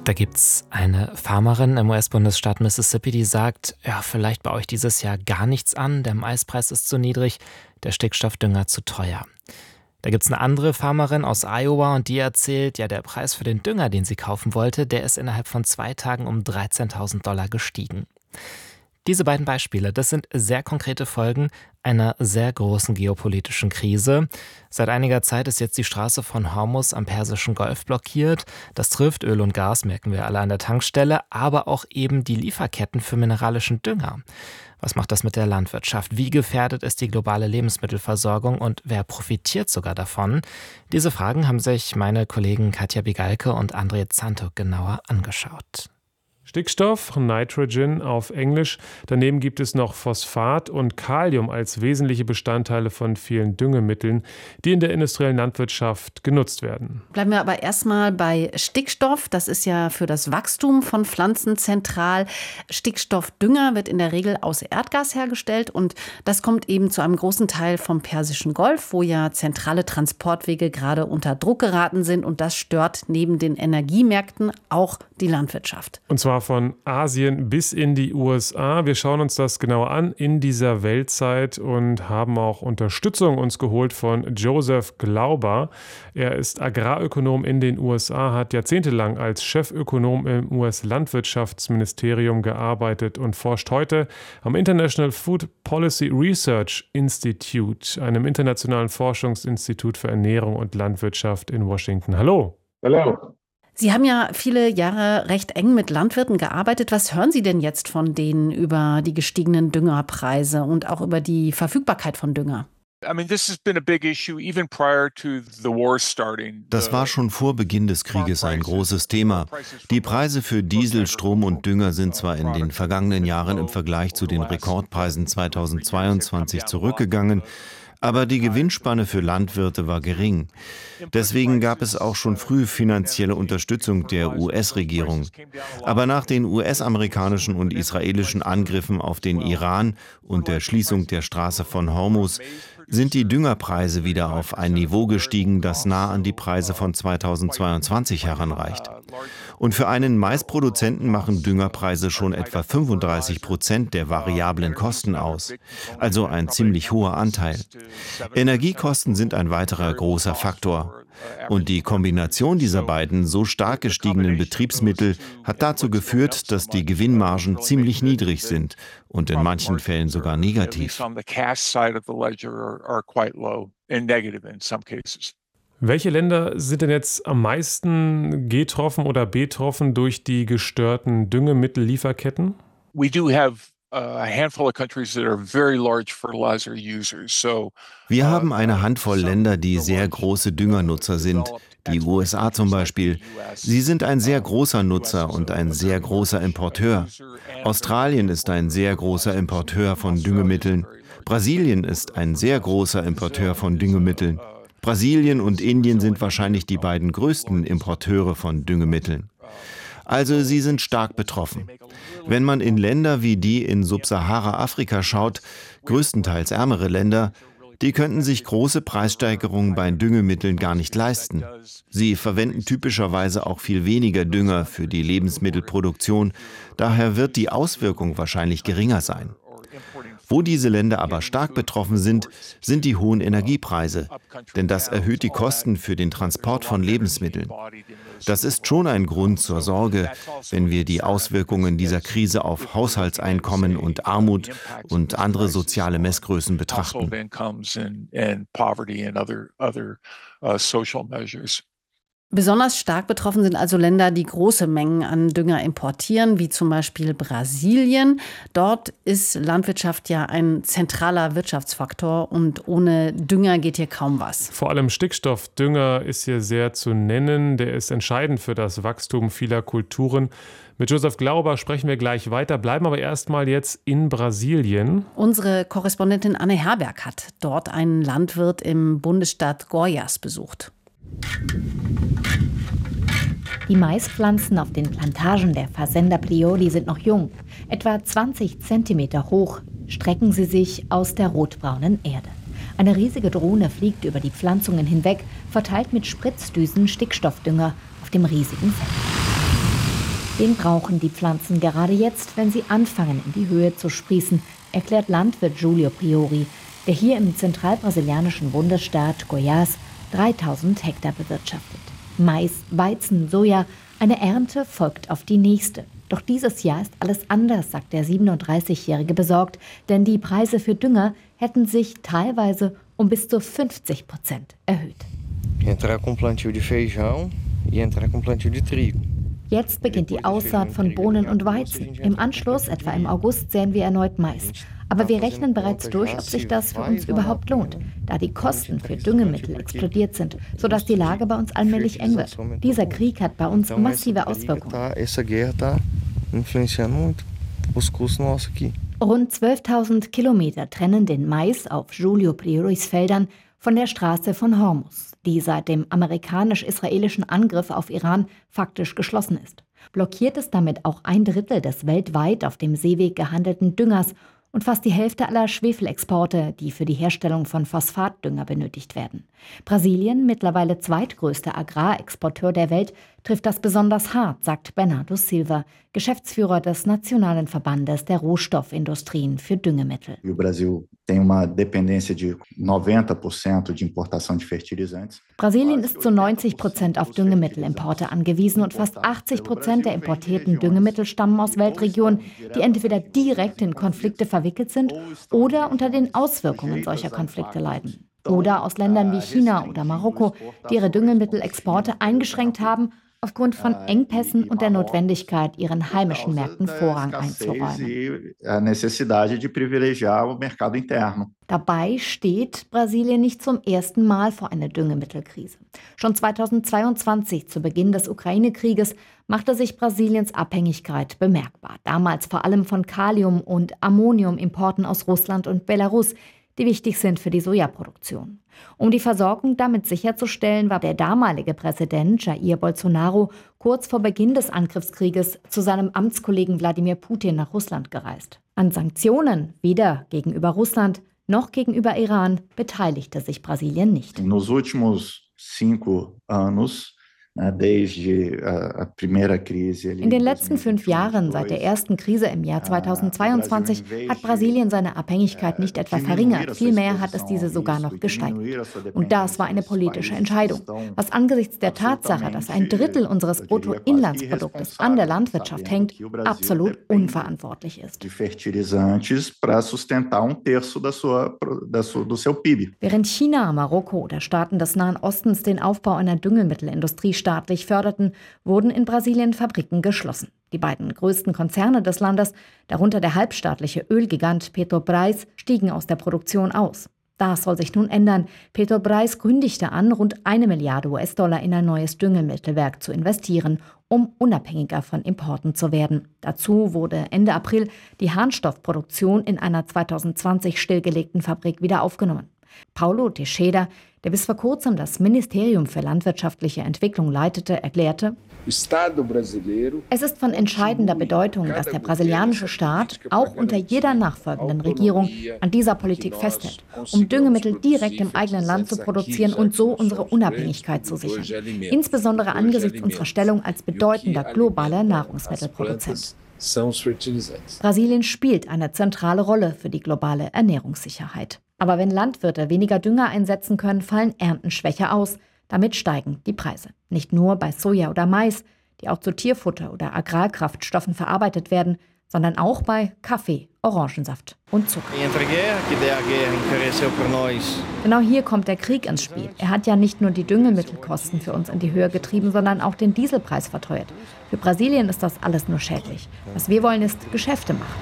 Da gibt's eine Farmerin im US-Bundesstaat Mississippi, die sagt, ja, vielleicht baue ich dieses Jahr gar nichts an, der Maispreis ist zu niedrig, der Stickstoffdünger zu teuer. Da gibt's eine andere Farmerin aus Iowa und die erzählt, ja, der Preis für den Dünger, den sie kaufen wollte, der ist innerhalb von 2 Tagen um $13.000 gestiegen. Diese beiden Beispiele, das sind sehr konkrete Folgen einer sehr großen geopolitischen Krise. Seit einiger Zeit ist jetzt die Straße von Hormuz am Persischen Golf blockiert. Das trifft Öl und Gas, merken wir alle an der Tankstelle, aber auch eben die Lieferketten für mineralischen Dünger. Was macht das mit der Landwirtschaft? Wie gefährdet ist die globale Lebensmittelversorgung und wer profitiert sogar davon? Diese Fragen haben sich meine Kollegen Katja Bigalke und André Zantuk genauer angeschaut. Stickstoff, Nitrogen auf Englisch. Daneben gibt es noch Phosphat und Kalium als wesentliche Bestandteile von vielen Düngemitteln, die in der industriellen Landwirtschaft genutzt werden. Bleiben wir aber erstmal bei Stickstoff. Das ist ja für das Wachstum von Pflanzen zentral. Stickstoffdünger wird in der Regel aus Erdgas hergestellt und das kommt eben zu einem großen Teil vom Persischen Golf, wo ja zentrale Transportwege gerade unter Druck geraten sind und das stört neben den Energiemärkten auch die Landwirtschaft. Und zwar von Asien bis in die USA. Wir schauen uns das genauer an in dieser Weltzeit und haben auch Unterstützung uns geholt von Joseph Glauber. Er ist Agrarökonom in den USA, hat jahrzehntelang als Chefökonom im US-Landwirtschaftsministerium gearbeitet und forscht heute am International Food Policy Research Institute, einem internationalen Forschungsinstitut für Ernährung und Landwirtschaft in Washington. Hallo. Hallo. Sie haben ja viele Jahre recht eng mit Landwirten gearbeitet. Was hören Sie denn jetzt von denen über die gestiegenen Düngerpreise und auch über die Verfügbarkeit von Dünger? Das war schon vor Beginn des Krieges ein großes Thema. Die Preise für Diesel, Strom und Dünger sind zwar in den vergangenen Jahren im Vergleich zu den Rekordpreisen 2022 zurückgegangen, aber die Gewinnspanne für Landwirte war gering. Deswegen gab es auch schon früh finanzielle Unterstützung der US-Regierung. Aber nach den US-amerikanischen und israelischen Angriffen auf den Iran und der Schließung der Straße von Hormuz sind die Düngerpreise wieder auf ein Niveau gestiegen, das nah an die Preise von 2022 heranreicht. Und für einen Maisproduzenten machen Düngerpreise schon etwa 35% der variablen Kosten aus. Also ein ziemlich hoher Anteil. Energiekosten sind ein weiterer großer Faktor. Und die Kombination dieser beiden so stark gestiegenen Betriebsmittel hat dazu geführt, dass die Gewinnmargen ziemlich niedrig sind und in manchen Fällen sogar negativ. Welche Länder sind denn jetzt am meisten getroffen oder betroffen durch die gestörten Düngemittellieferketten? Wir haben eine Handvoll Länder, die sehr große Düngernutzer sind. Die USA zum Beispiel. Sie sind ein sehr großer Nutzer und ein sehr großer Importeur. Australien ist ein sehr großer Importeur von Düngemitteln. Brasilien ist ein sehr großer Importeur von Düngemitteln. Brasilien und Indien sind wahrscheinlich die beiden größten Importeure von Düngemitteln. Also sie sind stark betroffen. Wenn man in Länder wie die in Subsahara-Afrika schaut, größtenteils ärmere Länder, die könnten sich große Preissteigerungen bei Düngemitteln gar nicht leisten. Sie verwenden typischerweise auch viel weniger Dünger für die Lebensmittelproduktion, daher wird die Auswirkung wahrscheinlich geringer sein. Wo diese Länder aber stark betroffen sind, sind die hohen Energiepreise, denn das erhöht die Kosten für den Transport von Lebensmitteln. Das ist schon ein Grund zur Sorge, wenn wir die Auswirkungen dieser Krise auf Haushaltseinkommen und Armut und andere soziale Messgrößen betrachten. Besonders stark betroffen sind also Länder, die große Mengen an Dünger importieren, wie zum Beispiel Brasilien. Dort ist Landwirtschaft ja ein zentraler Wirtschaftsfaktor und ohne Dünger geht hier kaum was. Vor allem Stickstoffdünger ist hier sehr zu nennen. Der ist entscheidend für das Wachstum vieler Kulturen. Mit Joseph Glauber sprechen wir gleich weiter, bleiben aber erstmal jetzt in Brasilien. Unsere Korrespondentin Anne Herberg hat dort einen Landwirt im Bundesstaat Goiás besucht. Die Maispflanzen auf den Plantagen der Fazenda Prioli sind noch jung. Etwa 20 Zentimeter hoch strecken sie sich aus der rotbraunen Erde. Eine riesige Drohne fliegt über die Pflanzungen hinweg, verteilt mit Spritzdüsen Stickstoffdünger auf dem riesigen Feld. Den brauchen die Pflanzen gerade jetzt, wenn sie anfangen, in die Höhe zu sprießen, erklärt Landwirt Julio Priori, der hier im zentralbrasilianischen Bundesstaat Goiás 3000 Hektar bewirtschaftet. Mais, Weizen, Soja, eine Ernte folgt auf die nächste. Doch dieses Jahr ist alles anders, sagt der 37-Jährige besorgt, denn die Preise für Dünger hätten sich teilweise um bis zu 50% erhöht. Entrar com plantio de feijão e entrar com plantio de trigo. Jetzt beginnt die Aussaat von Bohnen und Weizen. Im Anschluss, etwa im August, säen wir erneut Mais. Aber wir rechnen bereits durch, ob sich das für uns überhaupt lohnt, da die Kosten für Düngemittel explodiert sind, sodass die Lage bei uns allmählich eng wird. Dieser Krieg hat bei uns massive Auswirkungen. Rund 12.000 Kilometer trennen den Mais auf Julio Prioris Feldern von der Straße von Hormuz, die seit dem amerikanisch-israelischen Angriff auf Iran faktisch geschlossen ist. Blockiert ist damit auch 1/3 des weltweit auf dem Seeweg gehandelten Düngers und fast die Hälfte aller Schwefelexporte, die für die Herstellung von Phosphatdünger benötigt werden. Brasilien, mittlerweile zweitgrößter Agrarexporteur der Welt, trifft das besonders hart, sagt Bernardo Silva, Geschäftsführer des Nationalen Verbandes der Rohstoffindustrien für Düngemittel. Brasilien ist zu 90% auf Düngemittelimporte angewiesen und fast 80% der importierten Düngemittel stammen aus Weltregionen, die entweder direkt in Konflikte verwickelt sind oder unter den Auswirkungen solcher Konflikte leiden. Oder aus Ländern wie China oder Marokko, die ihre Düngemittelexporte eingeschränkt haben, aufgrund von Engpässen und der Notwendigkeit, ihren heimischen Märkten Vorrang einzuräumen. Dabei steht Brasilien nicht zum ersten Mal vor einer Düngemittelkrise. Schon 2022, zu Beginn des Ukraine-Krieges, machte sich Brasiliens Abhängigkeit bemerkbar. Damals vor allem von Kalium- und Ammoniumimporten aus Russland und Belarus, die wichtig sind für die Sojaproduktion. Um die Versorgung damit sicherzustellen, war der damalige Präsident Jair Bolsonaro kurz vor Beginn des Angriffskrieges zu seinem Amtskollegen Wladimir Putin nach Russland gereist. An Sanktionen, weder gegenüber Russland noch gegenüber Iran, beteiligte sich Brasilien nicht. Nos últimos 5 anos, In den letzten 5 Jahren, seit der ersten Krise im Jahr 2022, hat Brasilien seine Abhängigkeit nicht etwa verringert, vielmehr hat es diese sogar noch gesteigert. Und das war eine politische Entscheidung, was angesichts der Tatsache, dass 1/3 unseres Bruttoinlandsproduktes an der Landwirtschaft hängt, absolut unverantwortlich ist. Während China, Marokko oder Staaten des Nahen Ostens den Aufbau einer Düngemittelindustrie staatlich förderten, wurden in Brasilien Fabriken geschlossen. Die beiden größten Konzerne des Landes, darunter der halbstaatliche Ölgigant Petrobras, stiegen aus der Produktion aus. Das soll sich nun ändern. Petrobras kündigte an, rund 1 Milliarde US-Dollar in ein neues Düngemittelwerk zu investieren, um unabhängiger von Importen zu werden. Dazu wurde Ende April die Harnstoffproduktion in einer 2020 stillgelegten Fabrik wieder aufgenommen. Paulo Teixeira, der bis vor kurzem das Ministerium für landwirtschaftliche Entwicklung leitete, erklärte: Es ist von entscheidender Bedeutung, dass der brasilianische Staat auch unter jeder nachfolgenden Regierung an dieser Politik festhält, um Düngemittel direkt im eigenen Land zu produzieren und so unsere Unabhängigkeit zu sichern, insbesondere angesichts unserer Stellung als bedeutender globaler Nahrungsmittelproduzent. Brasilien spielt eine zentrale Rolle für die globale Ernährungssicherheit. Aber wenn Landwirte weniger Dünger einsetzen können, fallen Ernten schwächer aus. Damit steigen die Preise. Nicht nur bei Soja oder Mais, die auch zu Tierfutter oder Agrarkraftstoffen verarbeitet werden, sondern auch bei Kaffee, Orangensaft und Zucker. Genau hier kommt der Krieg ins Spiel. Er hat ja nicht nur die Düngemittelkosten für uns in die Höhe getrieben, sondern auch den Dieselpreis verteuert. Für Brasilien ist das alles nur schädlich. Was wir wollen, ist Geschäfte machen.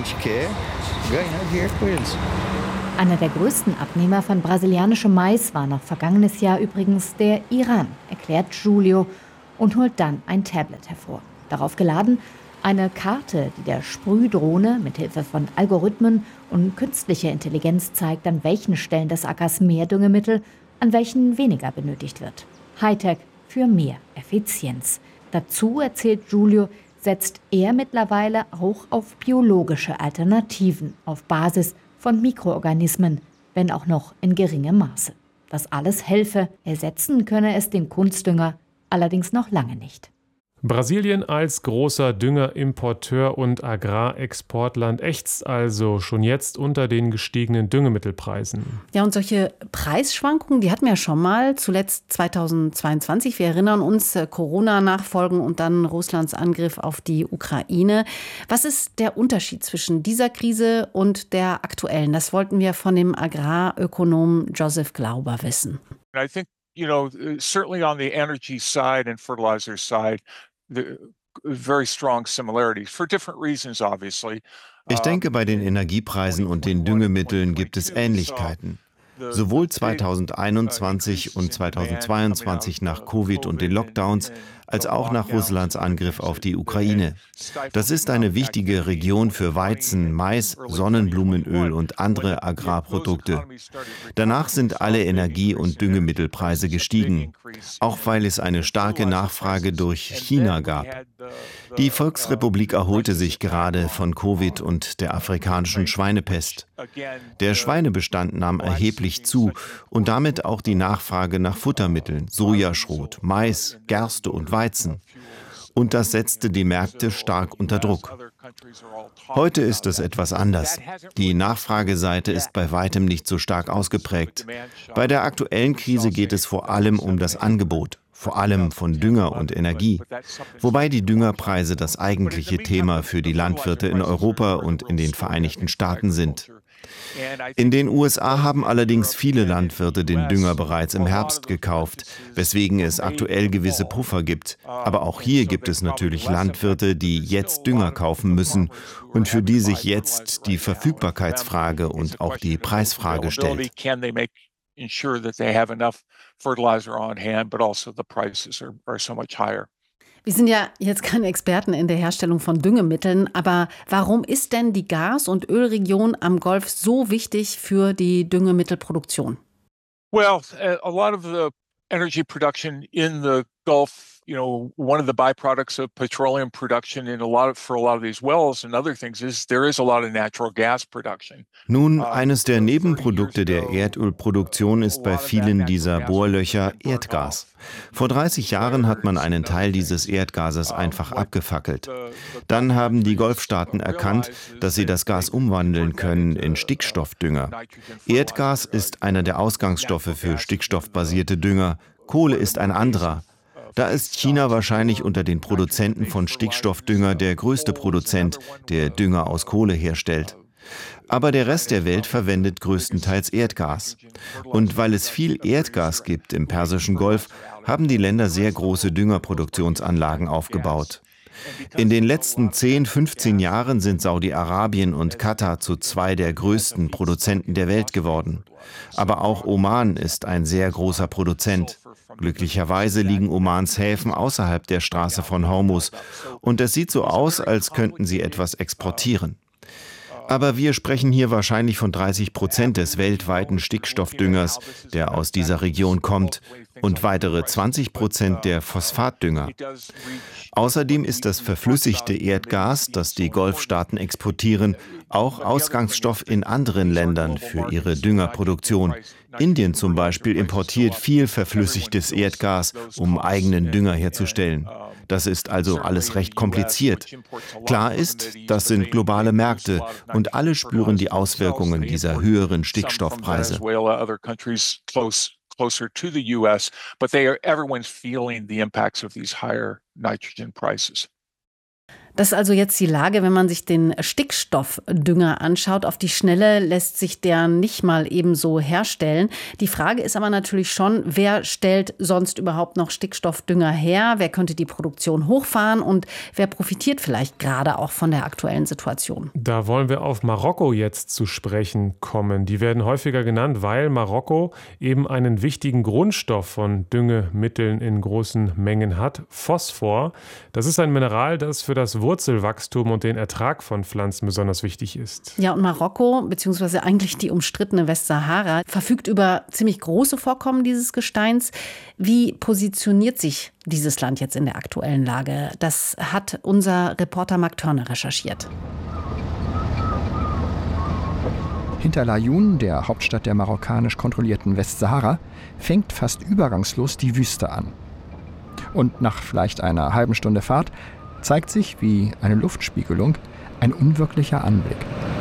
Einer der größten Abnehmer von brasilianischem Mais war noch vergangenes Jahr übrigens der Iran, erklärt Julio und holt dann ein Tablet hervor. Darauf geladen eine Karte, die der Sprühdrohne mithilfe von Algorithmen und künstlicher Intelligenz zeigt, an welchen Stellen des Ackers mehr Düngemittel, an welchen weniger benötigt wird. Hightech für mehr Effizienz. Dazu, erzählt Julio, setzt er mittlerweile auch auf biologische Alternativen auf Basis von Mikroorganismen, wenn auch noch in geringem Maße. Das alles helfe, ersetzen könne es den Kunstdünger allerdings noch lange nicht. Brasilien als großer Düngerimporteur und Agrarexportland ächzt also schon jetzt unter den gestiegenen Düngemittelpreisen. Ja, und solche Preisschwankungen, die hatten wir ja schon mal, zuletzt 2022. Wir erinnern uns, Corona-Nachfolgen und dann Russlands Angriff auf die Ukraine. Was ist der Unterschied zwischen dieser Krise und der aktuellen? Das wollten wir von dem Agrarökonom Joseph Glauber wissen. I think, certainly on the energy side and fertilizer side, the very strong similarities for different reasons, obviously. Ich denke, bei den Energiepreisen und den Düngemitteln gibt es Ähnlichkeiten. Sowohl 2021 und 2022 nach Covid und den Lockdowns, als auch nach Russlands Angriff auf die Ukraine. Das ist eine wichtige Region für Weizen, Mais, Sonnenblumenöl und andere Agrarprodukte. Danach sind alle Energie- und Düngemittelpreise gestiegen, auch weil es eine starke Nachfrage durch China gab. Die Volksrepublik erholte sich gerade von Covid und der afrikanischen Schweinepest. Der Schweinebestand nahm erheblich zu und damit auch die Nachfrage nach Futtermitteln, Sojaschrot, Mais, Gerste und Weizen. Und das setzte die Märkte stark unter Druck. Heute ist es etwas anders. Die Nachfrageseite ist bei weitem nicht so stark ausgeprägt. Bei der aktuellen Krise geht es vor allem um das Angebot, vor allem von Dünger und Energie. Wobei die Düngerpreise das eigentliche Thema für die Landwirte in Europa und in den Vereinigten Staaten sind. In den USA haben allerdings viele Landwirte den Dünger bereits im Herbst gekauft, weswegen es aktuell gewisse Puffer gibt. Aber auch hier gibt es natürlich Landwirte, die jetzt Dünger kaufen müssen und für die sich jetzt die Verfügbarkeitsfrage und auch die Preisfrage stellt. Ensure that they have enough fertilizer on hand, but also the prices are so much higher. Wir sind ja jetzt keine Experten in der Herstellung von Düngemitteln, aber warum ist denn die Gas- und Ölregion am Golf so wichtig für die Düngemittelproduktion? Well, a lot of the energy production in the Gulf, one of the byproducts of petroleum production for a lot of these wells and other things is there is a lot of natural gas production. Nun, eines der Nebenprodukte der Erdölproduktion ist bei vielen dieser Bohrlöcher Erdgas. Vor 30 Jahren hat man einen Teil dieses Erdgases einfach abgefackelt. Dann haben die Golfstaaten erkannt, dass sie das Gas umwandeln können in Stickstoffdünger. Erdgas ist einer der Ausgangsstoffe für stickstoffbasierte Dünger. Kohle ist ein anderer. Da ist China wahrscheinlich unter den Produzenten von Stickstoffdünger der größte Produzent, der Dünger aus Kohle herstellt. Aber der Rest der Welt verwendet größtenteils Erdgas. Und weil es viel Erdgas gibt im Persischen Golf, haben die Länder sehr große Düngerproduktionsanlagen aufgebaut. In den letzten 10, 15 Jahren sind Saudi-Arabien und Katar zu zwei der größten Produzenten der Welt geworden. Aber auch Oman ist ein sehr großer Produzent. Glücklicherweise liegen Omans Häfen außerhalb der Straße von Hormuz und es sieht so aus, als könnten sie etwas exportieren. Aber wir sprechen hier wahrscheinlich von 30% des weltweiten Stickstoffdüngers, der aus dieser Region kommt, und weitere 20% der Phosphatdünger. Außerdem ist das verflüssigte Erdgas, das die Golfstaaten exportieren, auch Ausgangsstoff in anderen Ländern für ihre Düngerproduktion. Indien zum Beispiel importiert viel verflüssigtes Erdgas, um eigenen Dünger herzustellen. Das ist also alles recht kompliziert. Klar ist, das sind globale Märkte und alle spüren die Auswirkungen dieser höheren Stickstoffpreise. Closer to the US, but everyone's feeling the impacts of these higher nitrogen prices. Das ist also jetzt die Lage, wenn man sich den Stickstoffdünger anschaut. Auf die Schnelle lässt sich der nicht mal ebenso herstellen. Die Frage ist aber natürlich schon, wer stellt sonst überhaupt noch Stickstoffdünger her? Wer könnte die Produktion hochfahren und wer profitiert vielleicht gerade auch von der aktuellen Situation? Da wollen wir auf Marokko jetzt zu sprechen kommen. Die werden häufiger genannt, weil Marokko eben einen wichtigen Grundstoff von Düngemitteln in großen Mengen hat, Phosphor. Das ist ein Mineral, das für das Wurzelwachstum und den Ertrag von Pflanzen besonders wichtig ist. Ja, und Marokko, beziehungsweise eigentlich die umstrittene Westsahara, verfügt über ziemlich große Vorkommen dieses Gesteins. Wie positioniert sich dieses Land jetzt in der aktuellen Lage? Das hat unser Reporter Mark Turner recherchiert. Hinter Laayoune, der Hauptstadt der marokkanisch kontrollierten Westsahara, fängt fast übergangslos die Wüste an. Und nach vielleicht einer halben Stunde Fahrt zeigt sich, wie eine Luftspiegelung, ein unwirklicher Anblick.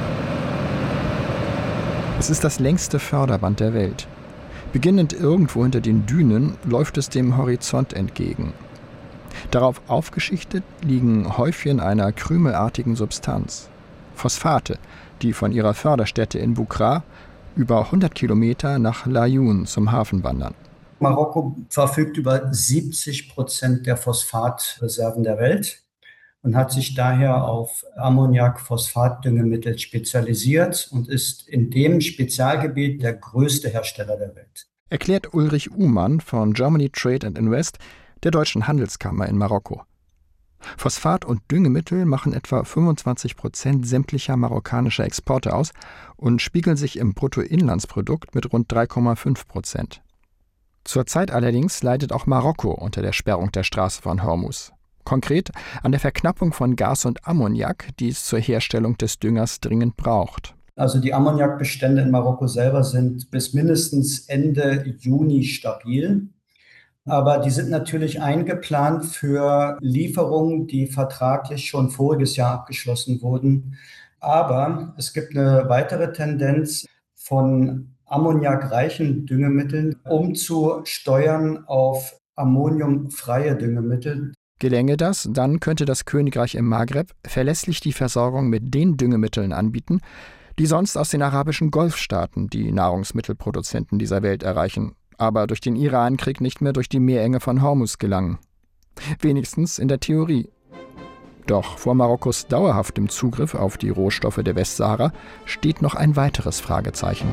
Es ist das längste Förderband der Welt. Beginnend irgendwo hinter den Dünen läuft es dem Horizont entgegen. Darauf aufgeschichtet liegen Häufchen einer krümelartigen Substanz. Phosphate, die von ihrer Förderstätte in Boukra über 100 Kilometer nach Laayoune zum Hafen wandern. Marokko verfügt über 70% der Phosphatreserven der Welt und hat sich daher auf Ammoniak-Phosphat-Düngemittel spezialisiert und ist in dem Spezialgebiet der größte Hersteller der Welt. Erklärt Ulrich Uhmann von Germany Trade and Invest, der Deutschen Handelskammer in Marokko. Phosphat- und Düngemittel machen etwa 25% sämtlicher marokkanischer Exporte aus und spiegeln sich im Bruttoinlandsprodukt mit rund 3,5%. Zurzeit allerdings leidet auch Marokko unter der Sperrung der Straße von Hormuz. Konkret an der Verknappung von Gas und Ammoniak, die es zur Herstellung des Düngers dringend braucht. Also die Ammoniakbestände in Marokko selber sind bis mindestens Ende Juni stabil. Aber die sind natürlich eingeplant für Lieferungen, die vertraglich schon voriges Jahr abgeschlossen wurden. Aber es gibt eine weitere Tendenz von ammoniakreichen Düngemitteln umzusteuern auf ammoniumfreie Düngemittel. Gelänge das, dann könnte das Königreich im Maghreb verlässlich die Versorgung mit den Düngemitteln anbieten, die sonst aus den arabischen Golfstaaten die Nahrungsmittelproduzenten dieser Welt erreichen, aber durch den Irankrieg nicht mehr durch die Meerenge von Hormuz gelangen. Wenigstens in der Theorie. Doch vor Marokkos dauerhaftem Zugriff auf die Rohstoffe der Westsahara steht noch ein weiteres Fragezeichen.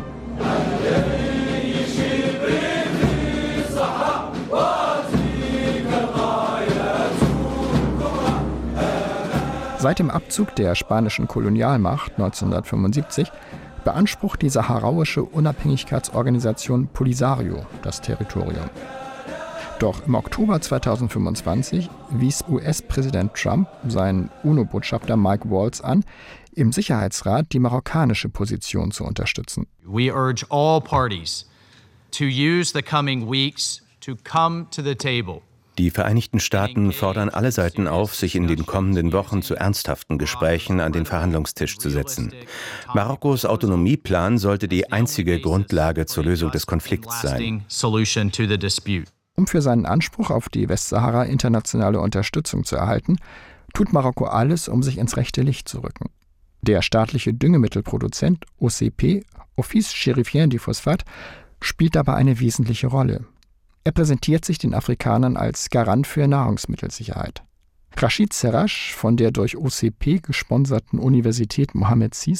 Seit dem Abzug der spanischen Kolonialmacht 1975 beansprucht die saharauische Unabhängigkeitsorganisation Polisario das Territorium. Doch im Oktober 2025 wies US-Präsident Trump seinen UNO-Botschafter Mike Waltz an, im Sicherheitsrat die marokkanische Position zu unterstützen. We urge all parties to use the coming weeks to come to the table. Die Vereinigten Staaten fordern alle Seiten auf, sich in den kommenden Wochen zu ernsthaften Gesprächen an den Verhandlungstisch zu setzen. Marokkos Autonomieplan sollte die einzige Grundlage zur Lösung des Konflikts sein. Um für seinen Anspruch auf die Westsahara internationale Unterstützung zu erhalten, tut Marokko alles, um sich ins rechte Licht zu rücken. Der staatliche Düngemittelproduzent OCP, Office Chérifien du Phosphate, spielt dabei eine wesentliche Rolle. Er präsentiert sich den Afrikanern als Garant für Nahrungsmittelsicherheit. Rachid Serrache von der durch OCP gesponserten Universität Mohammed VI: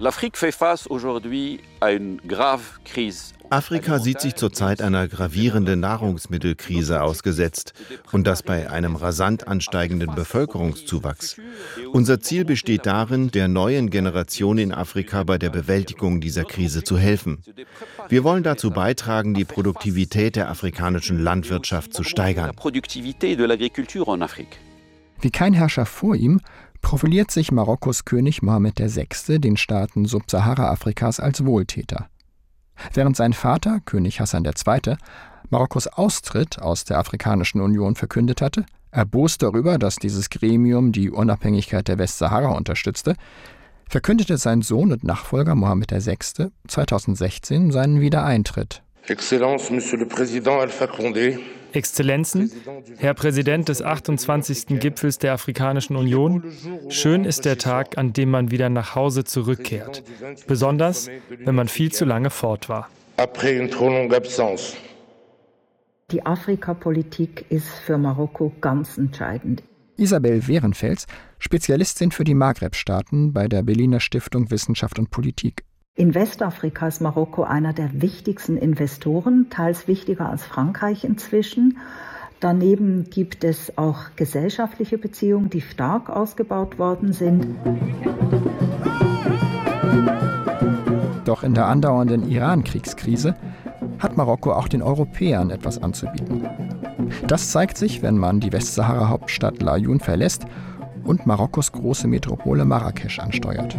Afrika sieht sich zurzeit einer gravierenden Nahrungsmittelkrise ausgesetzt, und das bei einem rasant ansteigenden Bevölkerungszuwachs. Unser Ziel besteht darin, der neuen Generation in Afrika bei der Bewältigung dieser Krise zu helfen. Wir wollen dazu beitragen, die Produktivität der afrikanischen Landwirtschaft zu steigern. Wie kein Herrscher vor ihm profiliert sich Marokkos König Mohammed VI. Den Staaten Subsahara-Afrikas als Wohltäter. Während sein Vater, König Hassan II., Marokkos Austritt aus der Afrikanischen Union verkündet hatte, erbost darüber, dass dieses Gremium die Unabhängigkeit der Westsahara unterstützte, verkündete sein Sohn und Nachfolger Mohammed VI. 2016 seinen Wiedereintritt. Exzellenz, Monsieur le Président Alpha Condé. Exzellenzen, Herr Präsident des 28. Gipfels der Afrikanischen Union, schön ist der Tag, an dem man wieder nach Hause zurückkehrt, besonders wenn man viel zu lange fort war. Die Afrikapolitik ist für Marokko ganz entscheidend. Isabel Wehrenfels, Spezialistin für die Maghreb-Staaten bei der Berliner Stiftung Wissenschaft und Politik. In Westafrika ist Marokko einer der wichtigsten Investoren, teils wichtiger als Frankreich inzwischen. Daneben gibt es auch gesellschaftliche Beziehungen, die stark ausgebaut worden sind. Doch in der andauernden Iran-Kriegskrise hat Marokko auch den Europäern etwas anzubieten. Das zeigt sich, wenn man die Westsahara-Hauptstadt Laayoune verlässt und Marokkos große Metropole Marrakesch ansteuert.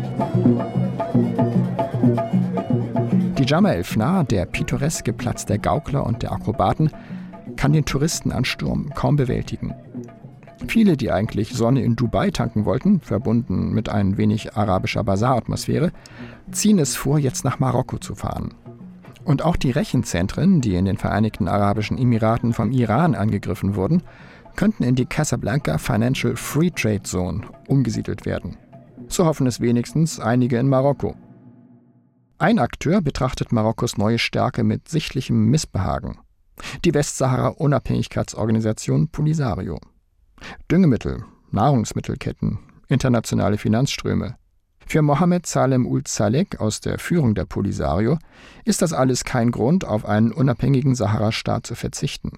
Die Djama el Fna, der pittoreske Platz der Gaukler und der Akrobaten, kann den Touristenansturm kaum bewältigen. Viele, die eigentlich Sonne in Dubai tanken wollten, verbunden mit ein wenig arabischer Basar-Atmosphäre, ziehen es vor, jetzt nach Marokko zu fahren. Und auch die Rechenzentren, die in den Vereinigten Arabischen Emiraten vom Iran angegriffen wurden, könnten in die Casablanca Financial Free Trade Zone umgesiedelt werden. So hoffen es wenigstens einige in Marokko. Ein Akteur betrachtet Marokkos neue Stärke mit sichtlichem Missbehagen. Die Westsahara-Unabhängigkeitsorganisation Polisario. Düngemittel, Nahrungsmittelketten, internationale Finanzströme. Für Mohamed Salem Ould Salek aus der Führung der Polisario ist das alles kein Grund, auf einen unabhängigen Sahara-Staat zu verzichten.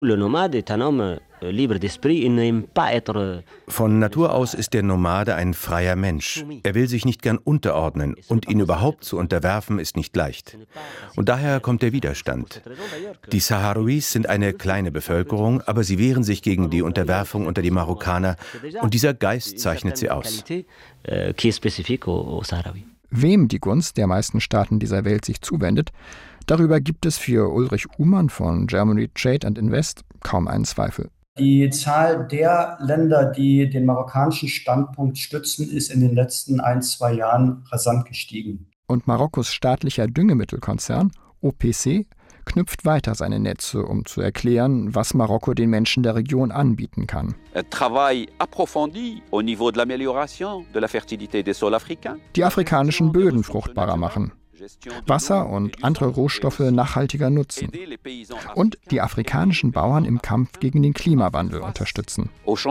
Von Natur aus ist der Nomade ein freier Mensch. Er will sich nicht gern unterordnen und ihn überhaupt zu unterwerfen ist nicht leicht. Und daher kommt der Widerstand. Die Saharawis sind eine kleine Bevölkerung, aber sie wehren sich gegen die Unterwerfung unter die Marokkaner und dieser Geist zeichnet sie aus. Wem die Gunst der meisten Staaten dieser Welt sich zuwendet, darüber gibt es für Ulrich Uhmann von Germany Trade and Invest kaum einen Zweifel. Die Zahl der Länder, die den marokkanischen Standpunkt stützen, ist in den letzten 1-2 Jahren rasant gestiegen. Und Marokkos staatlicher Düngemittelkonzern, OPC, knüpft weiter seine Netze, um zu erklären, was Marokko den Menschen der Region anbieten kann. Die afrikanischen Böden fruchtbarer machen, Wasser und andere Rohstoffe nachhaltiger nutzen und die afrikanischen Bauern im Kampf gegen den Klimawandel unterstützen.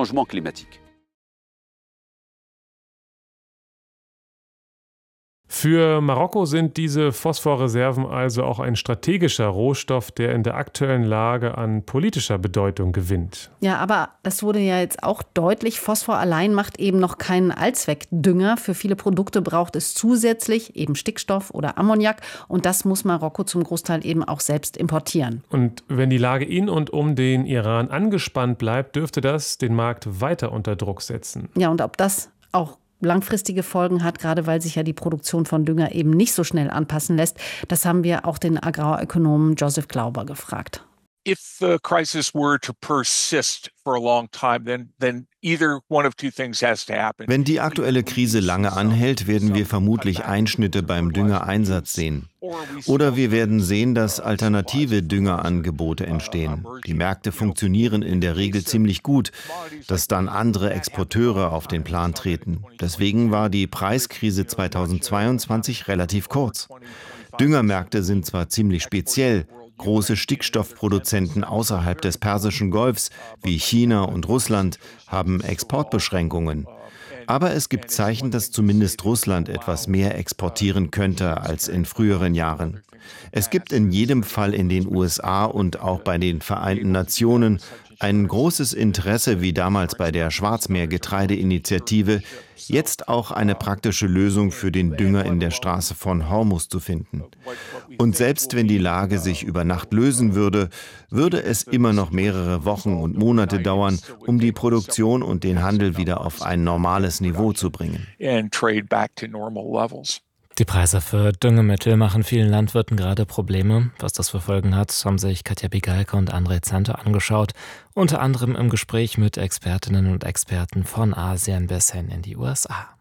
Für Marokko sind diese Phosphorreserven also auch ein strategischer Rohstoff, der in der aktuellen Lage an politischer Bedeutung gewinnt. Ja, aber das wurde ja jetzt auch deutlich. Phosphor allein macht eben noch keinen Allzweckdünger. Für viele Produkte braucht es zusätzlich eben Stickstoff oder Ammoniak. Und das muss Marokko zum Großteil eben auch selbst importieren. Und wenn die Lage in und um den Iran angespannt bleibt, dürfte das den Markt weiter unter Druck setzen. Ja, und ob das auch langfristige Folgen hat, gerade weil sich ja die Produktion von Dünger eben nicht so schnell anpassen lässt. Das haben wir auch den Agrarökonomen Joseph Glauber gefragt. If the crisis were to persist for a long time, then either one of two things has to happen. Wenn die aktuelle Krise lange anhält, werden wir vermutlich Einschnitte beim Düngereinsatz sehen. Oder wir werden sehen, dass alternative Düngerangebote entstehen. Die Märkte funktionieren in der Regel ziemlich gut, dass dann andere Exporteure auf den Plan treten. Deswegen war die Preiskrise 2022 relativ kurz. Düngermärkte sind zwar ziemlich speziell. Große Stickstoffproduzenten außerhalb des Persischen Golfs, wie China und Russland, haben Exportbeschränkungen. Aber es gibt Zeichen, dass zumindest Russland etwas mehr exportieren könnte als in früheren Jahren. Es gibt in jedem Fall in den USA und auch bei den Vereinten Nationen ein großes Interesse, wie damals bei der Schwarzmeergetreideinitiative, jetzt auch eine praktische Lösung für den Dünger in der Straße von Hormuz zu finden. Und selbst wenn die Lage sich über Nacht lösen würde, würde es immer noch mehrere Wochen und Monate dauern, um die Produktion und den Handel wieder auf ein normales Niveau zu bringen. Die Preise für Düngemittel machen vielen Landwirten gerade Probleme. Was das für Folgen hat, haben sich Katja Bigalke und André Zanto angeschaut. Unter anderem im Gespräch mit Expertinnen und Experten von Asien bis hin in die USA.